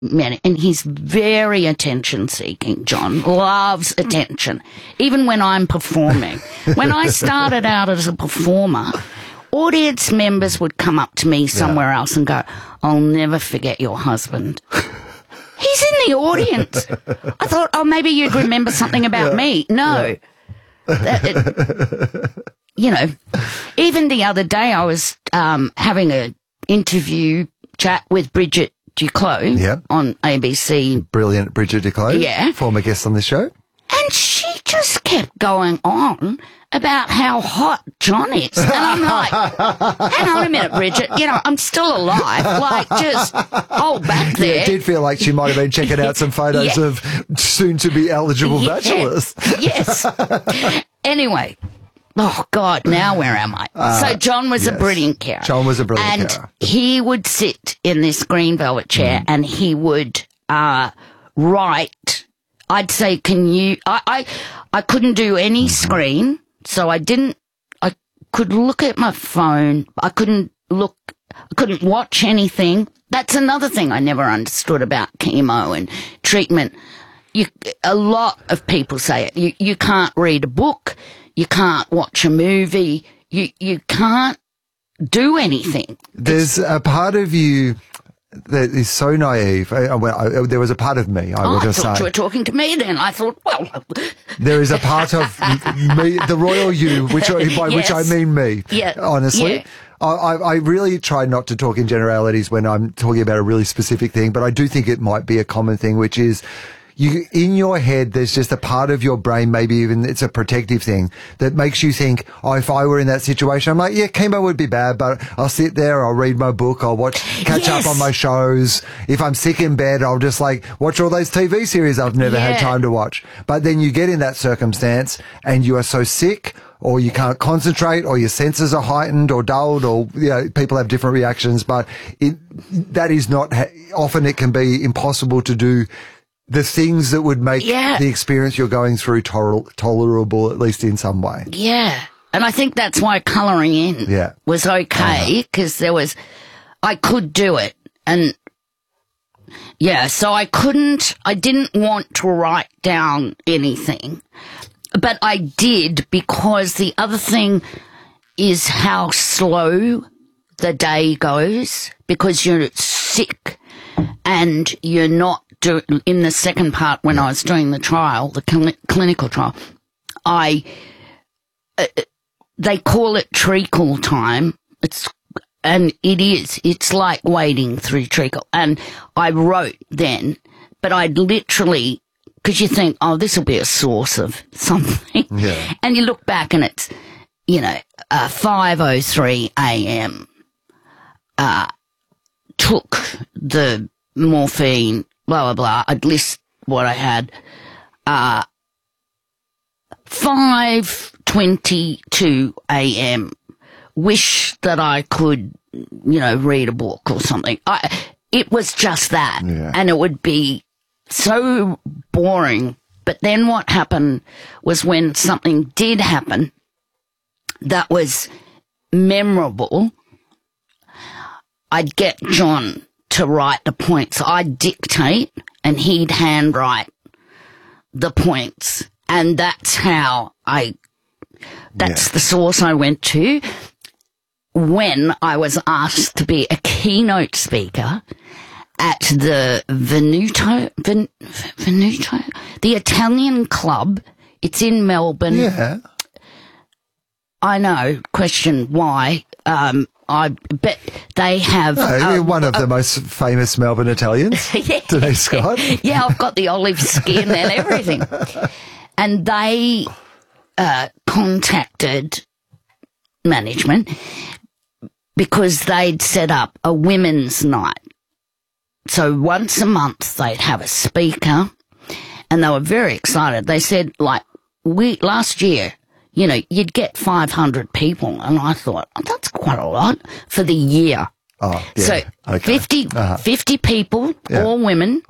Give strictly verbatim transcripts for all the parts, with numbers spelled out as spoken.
man, and he's very attention-seeking, John. Loves attention, even when I'm performing. When I started out as a performer, audience members would come up to me somewhere yeah. else and go, I'll never forget your husband. He's in the audience. I thought, oh, maybe you'd remember something about yeah. me. No. Yeah. That, it, you know, even the other day I was um, having an interview chat with Bridget Duclos yep. on A B C. Brilliant Bridget Duclos. Yeah. Former guest on the show. And she just kept going on about how hot John is. And I'm like, hang on a minute, Bridget. You know, I'm still alive. Like, just hold back there. Yeah, it did feel like she might have been checking out some photos yeah. of soon-to-be eligible yeah. bachelors. Yes. Anyway. Oh, God, now where am I? Uh, so John was yes. a brilliant carer. John was a brilliant and carer. And he would sit in this green velvet chair mm. and he would uh, write. I'd say, can you... I, I, I couldn't do any mm-hmm. screen, so I didn't... I could look at my phone. I couldn't look... I couldn't watch anything. That's another thing I never understood about chemo and treatment. You, a lot of people say it. You, you can't read a book. You can't watch a movie. You you can't do anything. There's it's, a part of you that is so naive. I, I, I, there was a part of me, I oh, would I just thought say. you were talking to me then. I thought, well... There is a part of me, the royal you, which by yes. which I mean me, yeah. honestly. Yeah. I, I really try not to talk in generalities when I'm talking about a really specific thing, but I do think it might be a common thing, which is... You, in your head, there's just a part of your brain, maybe even it's a protective thing, that makes you think, oh, if I were in that situation, I'm like, yeah, chemo would be bad, but I'll sit there, I'll read my book, I'll watch, catch yes. up on my shows. If I'm sick in bed, I'll just like watch all those T V series I've never yeah. had time to watch. But then you get in that circumstance and you are so sick, or you can't concentrate, or your senses are heightened or dulled, or, you know, people have different reactions, but it, that is not, often it can be impossible to do the things that would make yeah. the experience you're going through tol- tolerable, at least in some way. Yeah. And I think that's why colouring in yeah. was okay, because uh-huh. there was, I could do it. And yeah, so I couldn't, I didn't want to write down anything, but I did, because the other thing is how slow the day goes, because you're sick and you're not Do, in the second part, when I was doing the trial, the cl- clinical trial, I, uh, they call it treacle time. It's, and it is, it's like wading through treacle. And I wrote then, but I'd literally, cause you think, oh, this will be a source of something. Yeah. And you look back and it's, you know, uh, five oh three a.m., uh, took the morphine, blah, blah, blah. I'd list what I had. Uh, five twenty-two a.m. Wish that I could, you know, read a book or something. I, it was just that. Yeah. And it would be so boring. But then what happened was, when something did happen that was memorable, I'd get John to write the points. I'd dictate and he'd handwrite the points. And that's how I, that's yeah. the source I went to when I was asked to be a keynote speaker at the Venuto, Ven, Venuto, the Italian club. It's in Melbourne. Yeah. I know. Question why. Um, I bet they have... No, you're um, one of uh, the most famous Melbourne Italians, yeah, Denise Scott. Yeah, I've got the olive skin and everything. And they uh, contacted management because they'd set up a women's night. So once a month they'd have a speaker, and they were very excited. They said, like, we last year... you know, you'd get five hundred people. And I thought, oh, that's quite a lot for the year. Oh, yeah. So okay. fifty, uh-huh. fifty people, yeah. all women,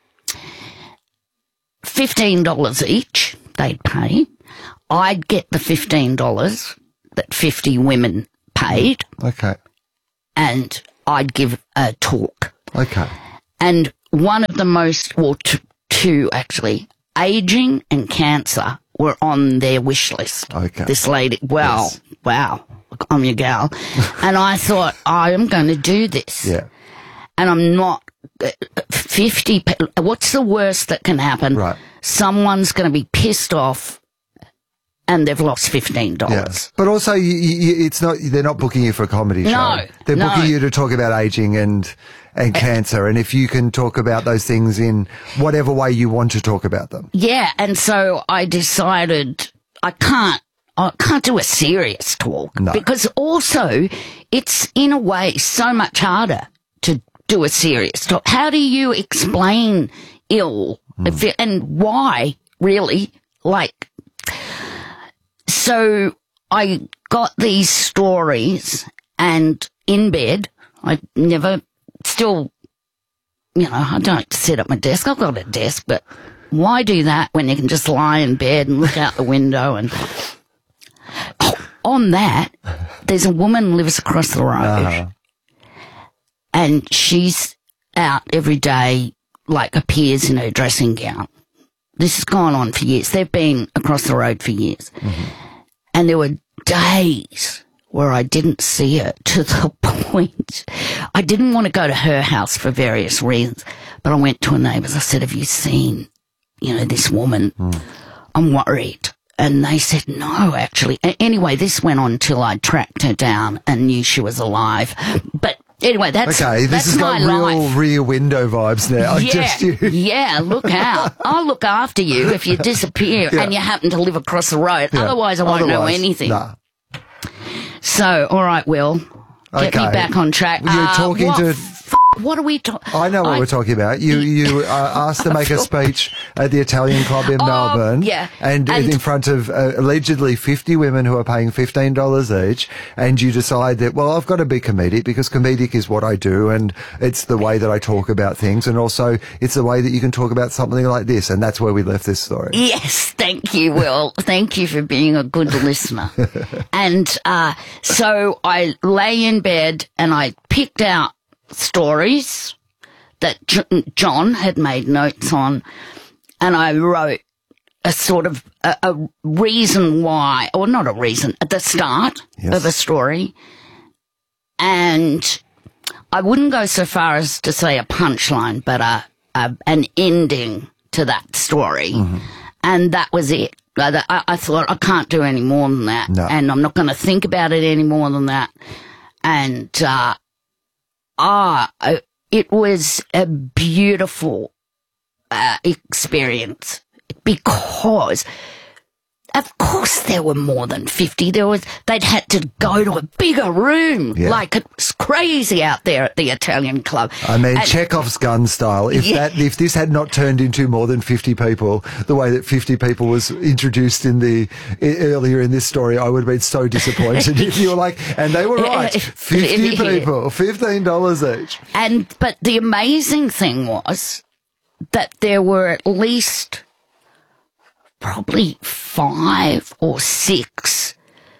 fifteen dollars each they'd pay. I'd get the fifteen dollars that fifty women paid. Okay. And I'd give a talk. Okay. And one of the most, well, t- two actually, aging and cancer were on their wish list. Okay. This lady, wow, Yes. wow, I'm your gal. And I thought, I am going to do this. Yeah. And I'm not uh, fifty. What's the worst that can happen? Right. Someone's going to be pissed off and they've lost fifteen dollars. Yes. But also, you, you, it's not, they're not booking you for a comedy show. No, They're no. booking you to talk about aging and, and cancer. And if you can talk about those things in whatever way you want to talk about them. Yeah. And so I decided I can't, I can't do a serious talk No. because also it's in a way so much harder to do a serious talk. How do you explain ill Mm. if it, and why really? Like, so I got these stories and in bed, I never, still, you know, I don't sit at my desk. I've got a desk, but why do that when you can just lie in bed and look out the window? And oh, on that, there's a woman lives across the road Uh-huh. and she's out every day, like appears in her dressing gown. This has gone on for years. They've been across the road for years. Mm-hmm. And there were days where I didn't see her to the point I didn't want to go to her house for various reasons, but I went to a neighbour's. I said, have you seen, you know, this woman? Mm. I'm worried. And they said, no, actually. A- anyway, this went on till I tracked her down and knew she was alive. But anyway, that's, Okay, this that's has my got real life. rear window vibes now. Yeah, Just you. yeah, look out. I'll look after you if you disappear Yeah. and you happen to live across the road. Yeah. Otherwise, I won't know Otherwise, anything. Nah. So, all right, Will, get Okay. me back on track. You're Uh, talking what to- f- what are we talking? I know what we're talking about. You you uh, asked to make a speech at the Italian Club in Oh, Melbourne, yeah. and, And- in front of uh, allegedly fifty women who are paying fifteen dollars each, and you decide that, well, I've got to be comedic because comedic is what I do, and it's the way that I talk about things, and also it's the way that you can talk about something like this, and that's where we left this story. Yes, thank you, Will. Thank you for being a good listener. And uh, so I lay in bed and I picked out stories that J- John had made notes on, and I wrote a sort of a, a reason why, or not a reason, at the start Yes. of a story. And I wouldn't go so far as to say a punchline, but a, a an ending to that story. Mm-hmm. And that was it. I, I, I thought, I can't do any more than that. No. And I'm not going to think about it any more than that. And, uh, ah, uh, it was a beautiful, uh, experience because, of course, there were more than fifty. There was, they'd had to go to a bigger room. Yeah. Like, it was crazy out there at the Italian Club. I mean, And- Chekhov's gun style. If Yeah. that, if this had not turned into more than fifty people, the way that fifty people was introduced in the i- earlier in this story, I would have been so disappointed if you were like, and they were right, fifty people, fifteen dollars each. And, but the amazing thing was that there were at least probably five or six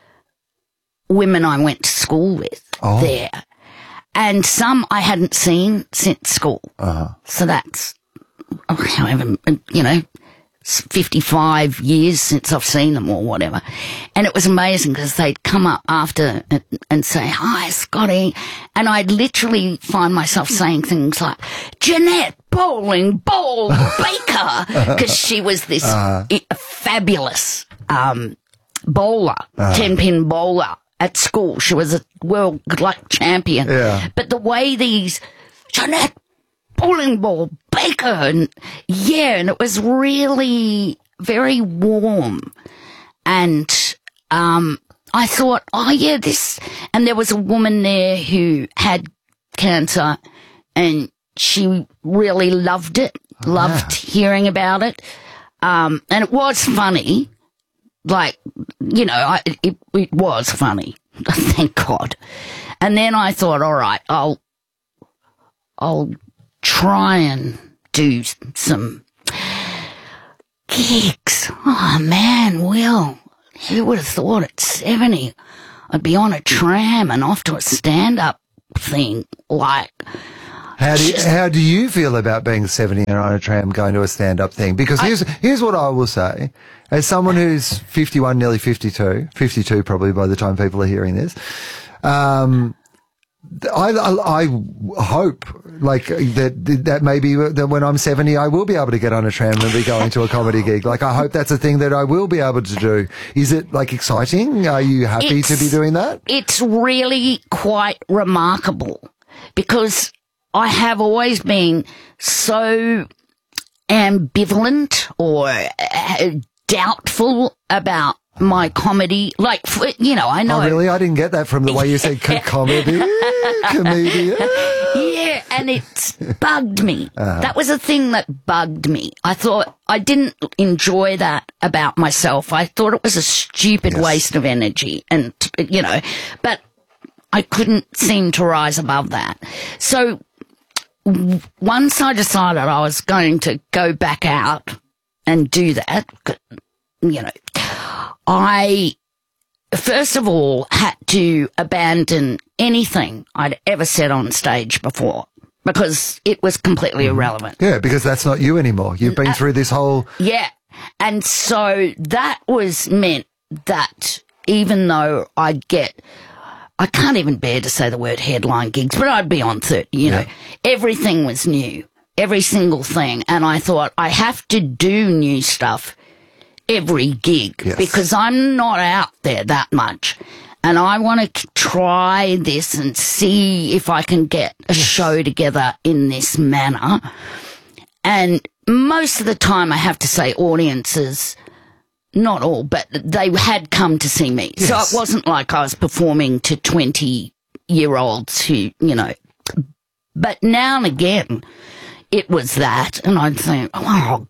women I went to school with Oh. there. And some I hadn't seen since school. Uh-huh. So that's, oh, however, you know, fifty-five years since I've seen them or whatever. And it was amazing because they'd come up after and, and say, hi, Scotty. And I'd literally find myself saying things like, Jeanette Bowling Ball Baker, because she was this Uh-huh. i- fabulous um, bowler, ten-pin bowler at school. She was a world like champion. Yeah. But the way these, Jeanette Bowling Ball Baker, and yeah, and it was really very warm. And um, I thought, oh yeah, this, and there was a woman there who had cancer, and she really loved it, loved hearing about it. Um, and it was funny. Like, you know, I, it, it was funny. Thank God. And then I thought, all right, I'll, I'll try and do some gigs. Oh man, Will, who would have thought at seventy I'd be on a tram and off to a stand-up thing? Like, How do you, how do you feel about being seventy and on a tram going to a stand-up thing? Because here's I, here's what I will say. As someone who's fifty-one, nearly fifty-two, fifty-two probably by the time people are hearing this, um, I, I, I hope like that that maybe that when I'm seventy, I will be able to get on a tram and be going to a comedy gig. Like I hope that's a thing that I will be able to do. Is it like exciting? Are you happy it's, to be doing that? It's really quite remarkable because I have always been so ambivalent or uh, doubtful about my comedy. Like, you know, I know. Oh, really? I didn't get that from the way you said comedy, comedian. Yeah, and it's bugged me. Uh-huh. That was a thing that bugged me. I thought I didn't enjoy that about myself. I thought it was a stupid yes. waste of energy and, you know, but I couldn't seem to rise above that. So once I decided I was going to go back out and do that, you know, I, first of all, had to abandon anything I'd ever said on stage before because it was completely mm. irrelevant. Yeah, because that's not you anymore. You've been uh, through this whole... Yeah, and so that was meant that even though I get... I can't even bear to say the word headline gigs, but I'd be on thirty, you know. Yeah. Everything was new, every single thing. And I thought I have to do new stuff every gig yes. because I'm not out there that much. And I want to try this and see if I can get a yes. show together in this manner. And most of the time I have to say audiences... Not all, but they had come to see me. Yes. So it wasn't like I was performing to twenty-year-olds who, you know. But now and again, it was that. And I'd think, oh,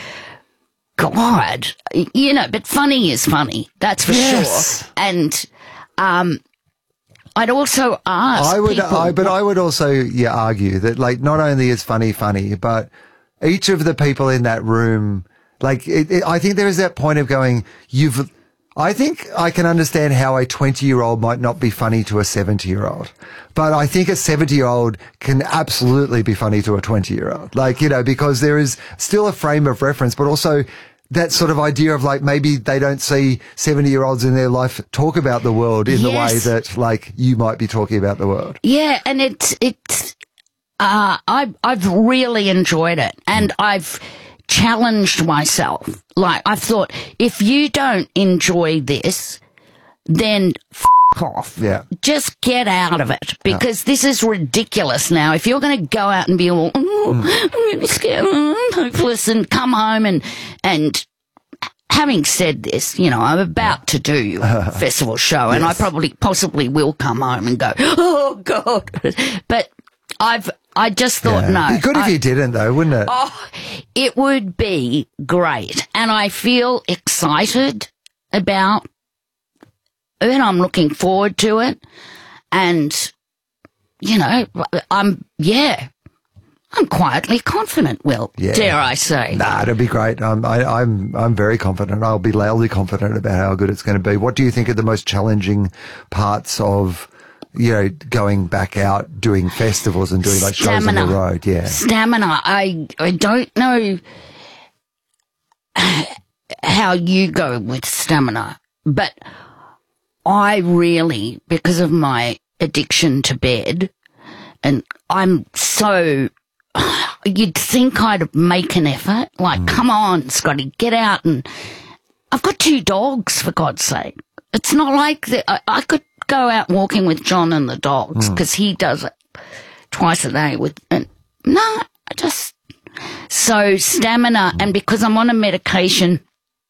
God. You know, but funny is funny. That's for yes. sure. And um, I'd also ask I would, people... I, but I would also yeah, argue that, like, not only is funny funny, but each of the people in that room... Like, it, it, I think there is that point of going, you've, I think I can understand how a twenty-year-old might not be funny to a seventy-year-old. But I think a seventy-year-old can absolutely be funny to a twenty-year-old. Like, you know, because there is still a frame of reference, but also that sort of idea of like maybe they don't see seventy-year-olds in their life talk about the world in yes. the way that, like, you might be talking about the world. Yeah, and it's, it's, uh, I, I've really enjoyed it. And I've... challenged myself. Like, I thought, if you don't enjoy this, then f*** off. Yeah. Just get out of it, because yeah. this is ridiculous now. If you're going to go out and be all, oh, mm. I'm really scared, I'm hopeless, and come home and, and having said this, you know, I'm about to do a festival show, and yes. I probably, possibly will come home and go, oh, God. But I've, I just thought, yeah. no. It'd be good if I, you didn't, though, wouldn't it? Oh, it would be great. And I feel excited about it. I'm looking forward to it. And, you know, I'm, yeah, I'm quietly confident, Will. Yeah. Dare I say. Nah, it'll be great. Um, I, I'm, I'm very confident. I'll be loudly confident about how good it's going to be. What do you think are the most challenging parts of, you know, going back out, doing festivals and doing like shows on the road? Yeah. Stamina. I, I don't know how you go with stamina, but I really, because of my addiction to bed, and I'm so, you'd think I'd make an effort. Like, mm. come on, Scotty, get out. And I've got two dogs, for God's sake. It's not like that. I, I could go out walking with John and the dogs, because mm. he does it twice a day with, and no, I just, so stamina, and because I'm on a medication,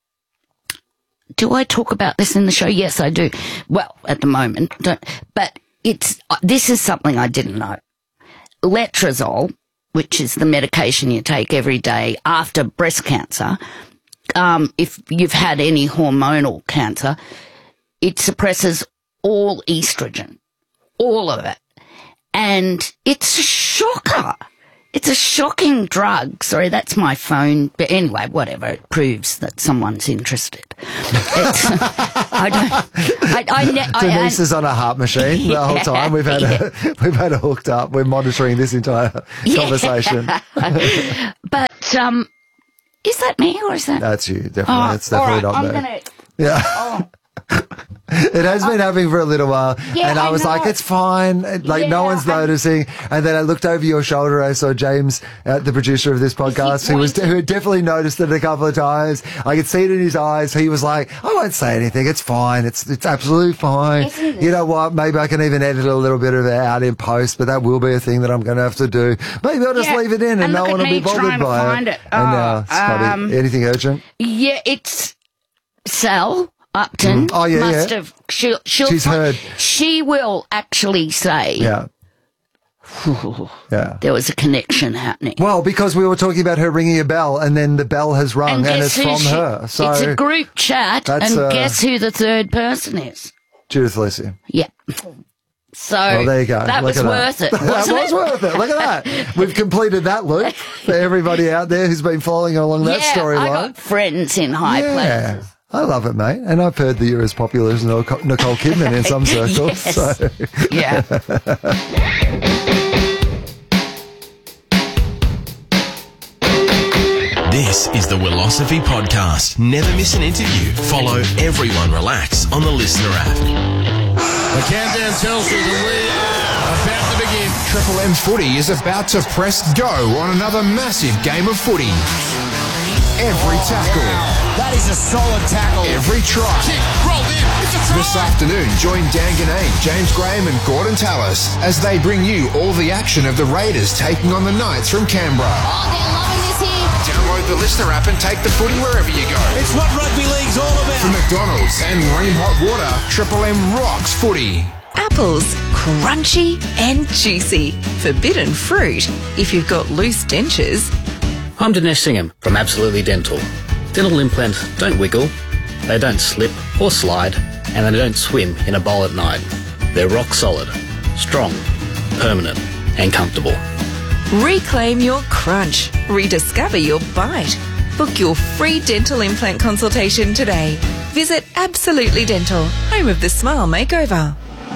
do I talk about this in the show? Yes, I do. Well, at the moment, don't, but it's, this is something I didn't know. Letrozole, which is the medication you take every day after breast cancer, um, if you've had any hormonal cancer, it suppresses all estrogen, all of it. And it's a shocker. It's a shocking drug. Sorry, that's my phone. But anyway, whatever. It proves that someone's interested. It's, I don't. I, I, ne- Denise I, is on a heart machine the whole time. We've had yeah. her, we've had her hooked up. We're monitoring this entire Yeah. conversation. But um, is that me or is that? That's you, definitely. Oh, It's definitely all right, not I'm me. gonna. Yeah. Oh. It has been happening for a little while, Yeah, and I, I was know. like, "It's fine." Like no Yeah, one's I- noticing. And then I looked over your shoulder. I saw James, uh, the producer of this podcast, who was pointing? who had definitely noticed it a couple of times. I could see it in his eyes. He was like, "I won't say anything. It's fine. It's it's absolutely fine." Isn't it? You know what? Maybe I can even edit a little bit of it out in post, but that will be a thing that I'm going to have to do. Maybe I'll just Yeah, leave it in, and, and no look one at will be me bothered trying to by find it. it. And now, Oh, Scotty, um, anything urgent? Yeah, it's Sal Upton. Mm. Oh, yeah, must yeah. have. She'll, she'll She's find- heard. She will actually say. Yeah, yeah. There was a connection happening. Well, because we were talking about her ringing a bell, and then the bell has rung, and, guess it's who from she- her. So it's a group chat, That's, and uh, guess who the third person is? Judith Lucy. Yeah. So Well, there you go. that Look was at worth it. that Wasn't was it? worth it. Look at that. We've completed that loop for everybody out there who's been following along that yeah, I storyline. got friends in high Yeah. places. I love it, mate. And I've heard that you're as popular as Nicole Nicole Kidman in some circles. Yes. So. Yeah. This is the Willosophy Podcast. Never miss an interview. Follow Everyone Relax on the Listener app. The countdown tells you that we are about to begin. Triple M Footy is about to press go on another massive game of footy. Every tackle, That is a solid tackle. every try. Kick, rolled in. It's a try. This afternoon, join Dan Ganane, James Graham and Gordon Tallis as they bring you all the action of the Raiders taking on the Knights from Canberra. Oh, they're loving this here. Download the Listener app and take the footy wherever you go. It's what rugby league's all From about. McDonald's and Ream Hot Water, Triple M rocks footy. Apples, crunchy and juicy. Forbidden fruit if you've got loose dentures. I'm Dinesh Singham from Absolutely Dental. Dental implants don't wiggle, they don't slip or slide, and they don't swim in a bowl at night. They're rock solid, strong, permanent, and comfortable. Reclaim your crunch. Rediscover your bite. Book your free dental implant consultation today. Visit Absolutely Dental, home of the Smile Makeover.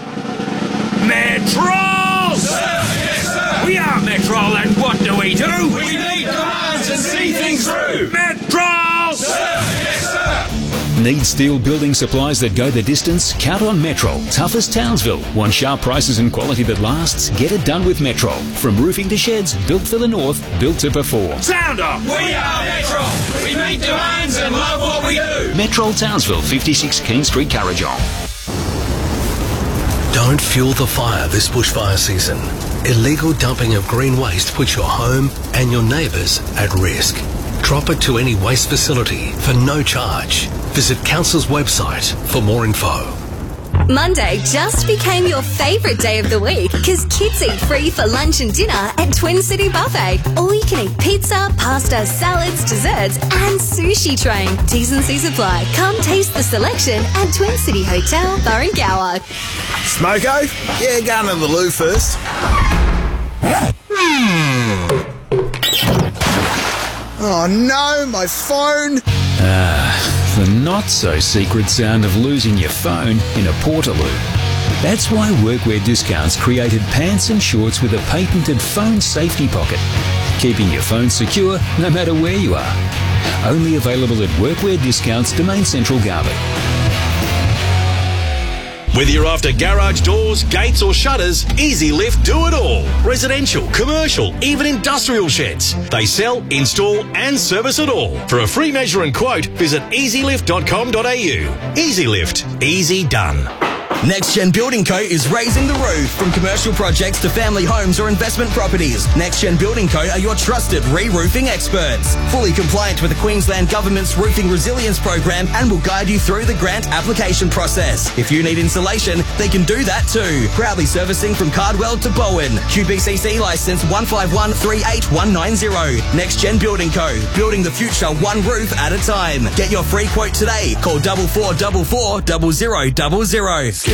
Metros! Yes, sir! We are Metro, and what do we do? We need demands and see things through! Metros! Yes, sir! Need steel building supplies that go the distance? Count on Metro. Tough as Townsville. Want sharp prices and quality that lasts? Get it done with Metro. From roofing to sheds, built for the north, built to perform. Sound off! We are Metro! We meet demands and love what we do! Metro Townsville, fifty-six King Street, Carrigal. Don't fuel the fire this bushfire season. Illegal dumping of green waste puts your home and your neighbours at risk. Drop it to any waste facility for no charge. Visit Council's website for more info. Monday just became your favourite day of the week because kids eat free for lunch and dinner at Twin City Buffet. Or you can eat pizza, pasta, salads, desserts and sushi train. T's and C's apply. Come taste the selection at Twin City Hotel, Barrengower. Smoko? Yeah, go into the loo first. Oh no, my phone! The not-so-secret sound of losing your phone in a Portaloo. That's why Workwear Discounts created pants and shorts with a patented phone safety pocket, keeping your phone secure no matter where you are. Only available at Workwear Discounts, Domain Central, Garbutt. Whether you're after garage doors, gates or shutters, Easy Lift do it all. Residential, commercial, even industrial sheds. They sell, install and service it all. For a free measure and quote, visit easy lift dot com dot a u. Easy Lift. Easy done. Next Gen Building Co. is raising the roof. From commercial projects to family homes or investment properties, Next Gen Building Co. are your trusted re-roofing experts. Fully compliant with the Queensland Government's Roofing Resilience Program and will guide you through the grant application process. If you need insulation, they can do that too. Proudly servicing from Cardwell to Bowen. Q B C C licence one five one three eight one nine zero. Next Gen Building Co. Building the future one roof at a time. Get your free quote today. Call double four double four double zero double zero.